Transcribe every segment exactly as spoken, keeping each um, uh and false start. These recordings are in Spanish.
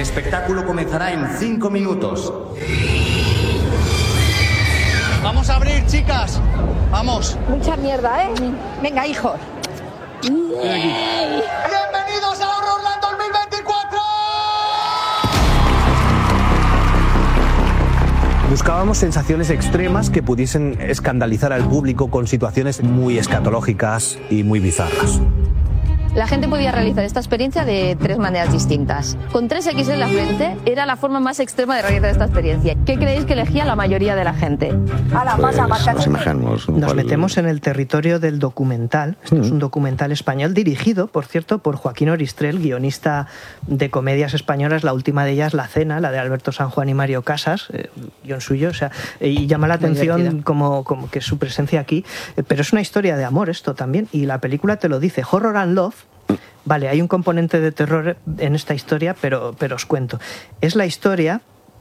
espectáculo comenzará en cinco minutos. Vamos a abrir, chicas. Vamos. Mucha mierda, ¿eh? Venga, hijos. Bienvenidos a Horrorland dos mil veinticuatro. Buscábamos sensaciones extremas que pudiesen escandalizar al público con situaciones muy escatológicas y muy bizarras. La gente podía realizar esta experiencia de tres maneras distintas. Con tres equis en la frente era la forma más extrema de realizar esta experiencia. ¿Qué creéis que elegía la mayoría de la gente? A la pues, nos imaginamos Nos cual... metemos en el territorio del documental. Esto mm. es un documental español dirigido, por cierto, por Joaquín Oristrel, guionista de comedias españolas. La última de ellas, La Cena, la de Alberto San Juan y Mario Casas, eh, guión suyo. O sea, y llama la atención como, como que su presencia aquí. Eh, pero es una historia de amor esto también. Y la película te lo dice. Horror and Love. Vale, hay un componente de terror en esta historia, pero, pero os cuento. Es la historia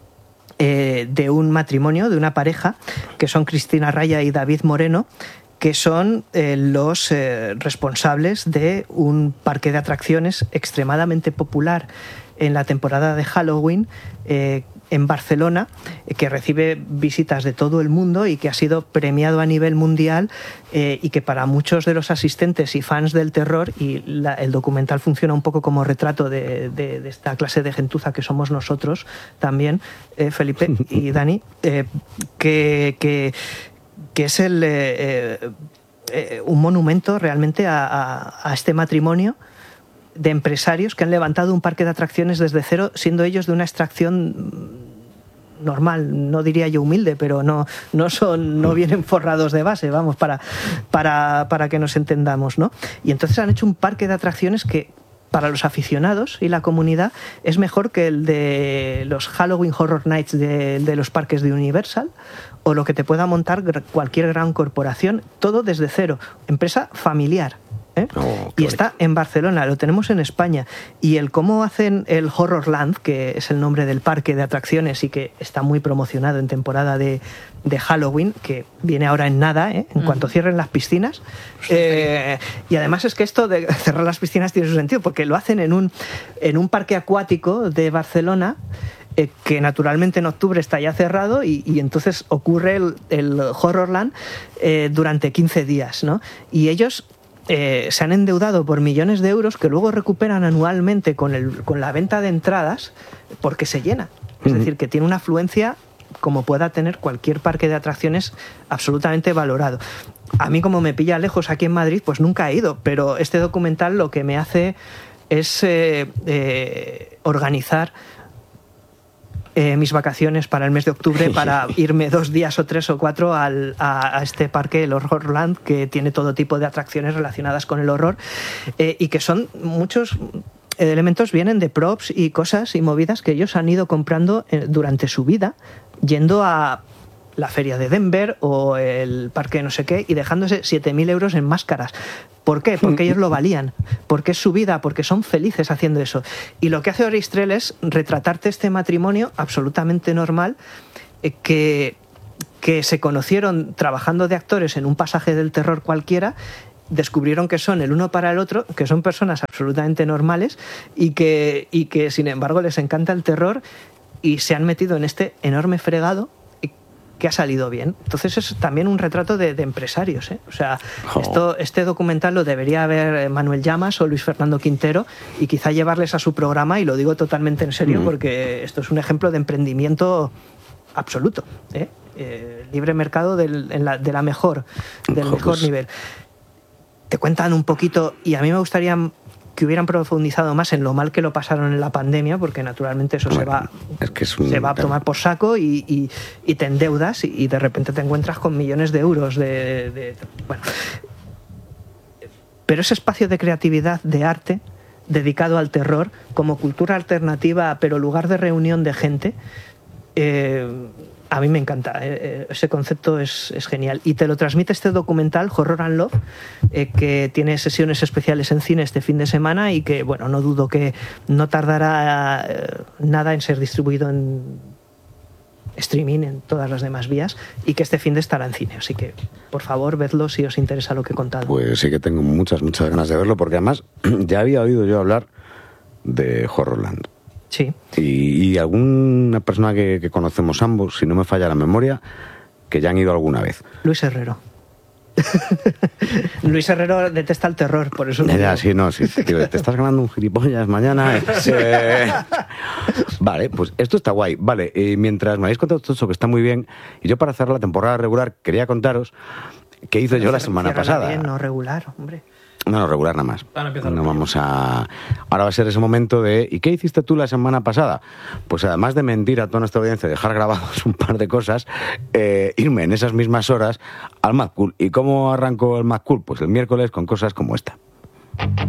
eh, de un matrimonio, de una pareja, que son Cristina Raya y David Moreno, que son eh, los eh, responsables de un parque de atracciones extremadamente popular en la temporada de Halloween, eh, en Barcelona, que recibe visitas de todo el mundo y que ha sido premiado a nivel mundial, eh, y que para muchos de los asistentes y fans del terror, y la, el documental funciona un poco como retrato de, de, de esta clase de gentuza que somos nosotros también, eh, Felipe y Dani, eh, que, que, que es el, eh, eh, un monumento realmente a, a, a este matrimonio de empresarios que han levantado un parque de atracciones desde cero, siendo ellos de una extracción normal, no diría yo humilde, pero no, no son, no vienen forrados de base, vamos, para, para, para que nos entendamos, ¿no? Y entonces han hecho un parque de atracciones que para los aficionados y la comunidad es mejor que el de los Halloween Horror Nights de, de los parques de Universal, o lo que te pueda montar cualquier gran corporación, todo desde cero, empresa familiar. ¿Eh? Oh, y está en Barcelona, lo tenemos en España. Y el cómo hacen el Horrorland, que es el nombre del parque de atracciones y que está muy promocionado en temporada de, de Halloween, que viene ahora en nada, ¿eh? en mm. cuanto cierren las piscinas. Eh, y además es que esto de cerrar las piscinas tiene su sentido, porque lo hacen en un, en un parque acuático de Barcelona, Eh, que naturalmente en octubre está ya cerrado, y, y entonces ocurre el, el Horrorland eh, durante quince días, ¿no? Y ellos eh, se han endeudado por millones de euros que luego recuperan anualmente con, el, con la venta de entradas, porque se llena. Es uh-huh. decir, que tiene una afluencia como pueda tener cualquier parque de atracciones absolutamente valorado. A mí, como me pilla lejos aquí en Madrid, pues nunca he ido, pero este documental lo que me hace es eh, eh, organizar Eh, mis vacaciones para el mes de octubre, para irme dos días o tres o cuatro al, a, a este parque, el Horrorland, que tiene todo tipo de atracciones relacionadas con el horror, eh, y que son muchos elementos, vienen de props y cosas y movidas que ellos han ido comprando eh, durante su vida, yendo a la feria de Denver o el parque de no sé qué y dejándose siete mil euros en máscaras. ¿Por qué? Porque ellos lo valían, porque es su vida, porque son felices haciendo eso. Y lo que hace Oristrel es retratarte este matrimonio absolutamente normal, eh, que, que se conocieron trabajando de actores en un pasaje del terror cualquiera, descubrieron que son el uno para el otro, que son personas absolutamente normales y que, y que sin embargo les encanta el terror, y se han metido en este enorme fregado que ha salido bien. Entonces es también un retrato de, de empresarios, ¿eh? O sea, oh. esto, este documental lo debería ver Manuel Llamas o Luis Fernando Quintero, y quizá llevarles a su programa, y lo digo totalmente en serio, mm. porque esto es un ejemplo de emprendimiento absoluto, ¿eh? Eh, libre mercado del, en la, de la mejor, del oh, mejor pues. nivel. Te cuentan un poquito, y a mí me gustaría que hubieran profundizado más en lo mal que lo pasaron en la pandemia, porque naturalmente eso bueno, se va es que es un... se va a tomar por saco, y, y, y te endeudas, y, y de repente te encuentras con millones de euros de, de, de bueno. Pero ese espacio de creatividad, de arte, dedicado al terror, como cultura alternativa, pero lugar de reunión de gente, eh, a mí me encanta. Eh, ese concepto es, es genial. Y te lo transmite este documental, Horror and Love, eh, que tiene sesiones especiales en cine este fin de semana, y que, bueno, no dudo que no tardará eh, nada en ser distribuido en streaming, en todas las demás vías, y que este fin de estará en cine. Así que, por favor, vedlo si os interesa lo que he contado. Pues sí que tengo muchas, muchas ganas de verlo, porque además ya había oído yo hablar de Horrorland. Sí. Y, y alguna persona que, que conocemos ambos, si no me falla la memoria, que ya han ido alguna vez. Luis Herrero. Luis Herrero detesta el terror, por eso... Ya, ya, sí, no, sí, tío, te estás ganando un gilipollas mañana. Eh. Vale, pues esto está guay. Vale, y mientras me habéis contado todo eso, que está muy bien, y yo para cerrar la temporada regular quería contaros qué hice yo la semana pasada. Bien, no regular, hombre. No, no, regular nada más. No vamos a... Ahora va a ser ese momento de... ¿Y qué hiciste tú la semana pasada? Pues además de mentir a toda nuestra audiencia, dejar grabados un par de cosas, eh, irme en esas mismas horas al Mad Cool. ¿Y cómo arrancó el Mad Cool? Pues el miércoles con cosas como esta.